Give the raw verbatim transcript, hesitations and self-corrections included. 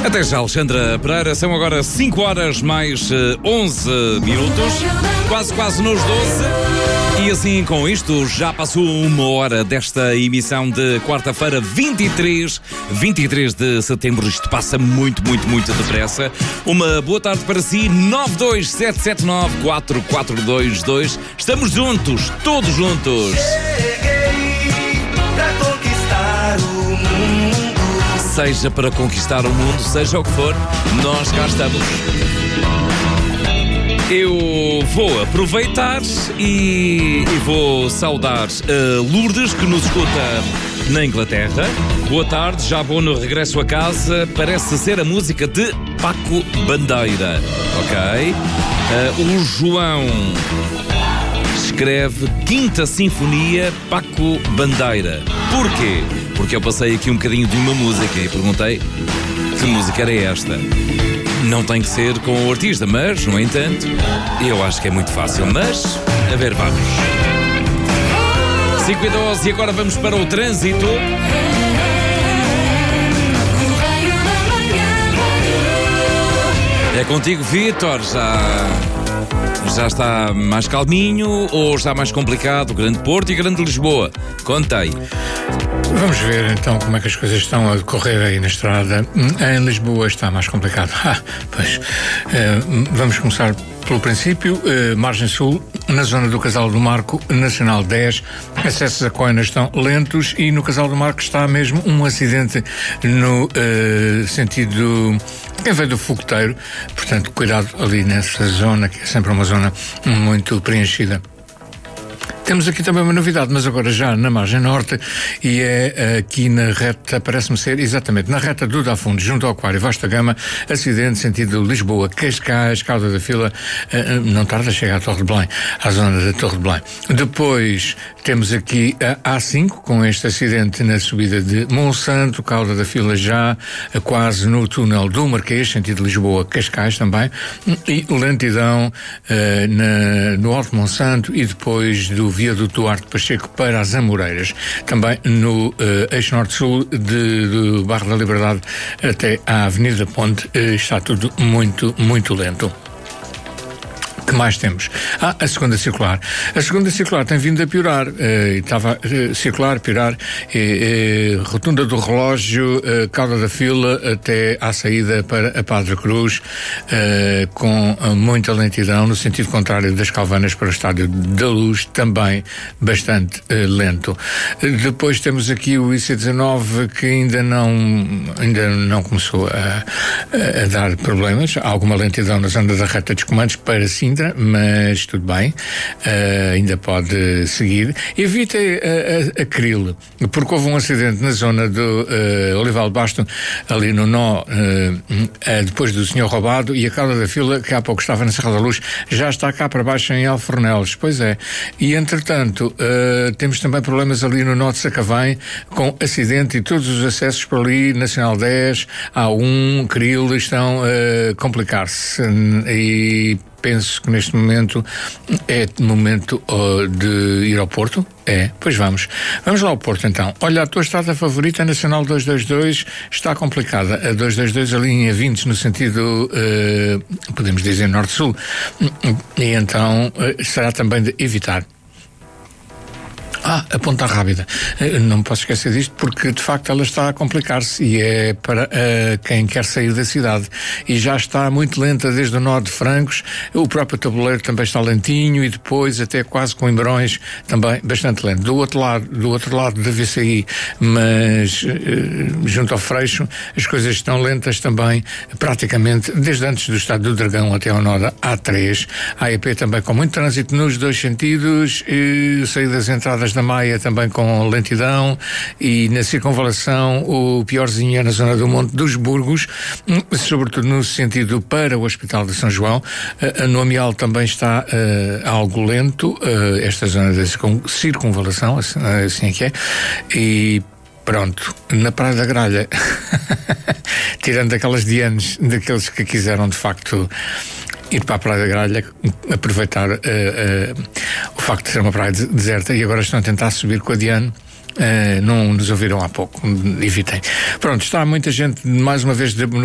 Até já, Alexandra Pereira. São agora cinco horas mais uh, onze minutos. Quase, quase nos doze. E assim, com isto, já passou uma hora desta emissão de quarta-feira, vinte e três, vinte e três de setembro. Isto passa muito, muito, muito depressa. Uma boa tarde para si. nove dois sete sete nove quatro quatro dois dois. Estamos juntos, todos juntos. Cheguei pra conquistar o mundo. Seja para conquistar o mundo, seja o que for, nós cá estamos. Eu vou aproveitar e, e vou saudar uh, Lourdes, que nos escuta na Inglaterra. Boa tarde, já vou no regresso a casa. Parece ser a música de Paco Bandeira, ok? Uh, o João escreve Quinta Sinfonia Paco Bandeira. Porquê? Porque eu passei aqui um bocadinho de uma música e perguntei que música era esta. Não tem que ser com o artista, mas, no entanto, eu acho que é muito fácil. Mas, a ver, vamos. cinco e doze e agora vamos para o trânsito. É contigo, Vítor. Já, já está mais calminho ou já mais complicado? Grande Porto e Grande Lisboa. Contei. Vamos ver então como é que as coisas estão a decorrer aí na estrada. Em Lisboa está mais complicado. Ah, pois, eh, vamos começar pelo princípio. eh, Margem Sul, na zona do Casal do Marco, Nacional dez, acessos a Coina estão lentos e no Casal do Marco está mesmo um acidente no eh, sentido, quem vem do Fogoteiro, portanto cuidado ali nessa zona, que é sempre uma zona muito preenchida. Temos aqui também uma novidade, mas agora já na margem norte, e é aqui na reta, parece-me ser, exatamente, na reta do Dafundo, junto ao Aquário Vasta Gama, acidente sentido Lisboa, Cascais, Cauda da Fila, não tarda a chegar à Torre de Belém, à zona da Torre de Belém. Depois temos aqui a A cinco, com este acidente na subida de Monsanto, Cauda da Fila já quase no túnel do Marquês, sentido Lisboa, Cascais também, e lentidão uh, na, no Alto Monsanto e depois do viaduto Duarte Pacheco para as Amoreiras, também no uh, eixo norte-sul de, do Bairro da Liberdade até à Avenida Ponte, uh, está tudo muito, muito lento. Que mais temos? Ah, a segunda circular. A segunda circular tem vindo a piorar. Eh, estava a circular, piorar. Eh, eh, rotunda do Relógio, eh, Cauda da Fila, até à saída para a Padre Cruz, eh, com muita lentidão, no sentido contrário das Calvanas para o Estádio da Luz, também bastante eh, lento. Eh, depois temos aqui o I C dezanove, que ainda não, ainda não começou a, a, a dar problemas. Há alguma lentidão na zona da reta dos comandos para Sintra, mas tudo bem, uh, ainda pode seguir. Evite a, a, a Cril, porque houve um acidente na zona do uh, Olival Basto, ali no nó, uh, uh, depois do senhor roubado, e a Cauda da Fila, que há pouco estava na Serra da Luz, já está cá para baixo em Alfornelos. Pois é. E, entretanto, uh, temos também problemas ali no nó de Sacavém, com acidente e todos os acessos por ali, Nacional dez, A um, Cril, estão a uh, complicar-se. E penso que neste momento é momento uh, de ir ao Porto. É, pois vamos. Vamos lá ao Porto então. Olha, a tua estrada favorita, a Nacional duzentos e vinte e dois, está complicada. A duzentos e vinte e dois, a linha vinte, no sentido, uh, podemos dizer, norte-sul. E então uh, será também de evitar. Ah, a Ponta Rábida. Não me posso esquecer disto porque, de facto, ela está a complicar-se e é para uh, quem quer sair da cidade. E já está muito lenta desde o nó de Francos. O próprio tabuleiro também está lentinho e depois até quase com Imbrões também bastante lento. Do outro lado, do outro lado da V C I, mas uh, junto ao Freixo, as coisas estão lentas também, praticamente desde antes do Estádio do Dragão até ao nó da A três. A E P também com muito trânsito nos dois sentidos, e saídas e entradas da Maia também com lentidão, e na circunvalação o piorzinho é na zona do Monte dos Burgos, sobretudo no sentido para o Hospital de São João. Uh, no Amial também está uh, algo lento, uh, esta zona da circunvalação, assim, assim é que é, e pronto, na Praia da Gralha, tirando aquelas de anos, daqueles que quiseram de facto ir para a Praia da Gralha, aproveitar uh, uh, o facto de ser uma praia deserta, e agora estão a tentar subir com a Diane. Uh, não nos ouviram há pouco, evitem. Pronto, está muita gente mais uma vez de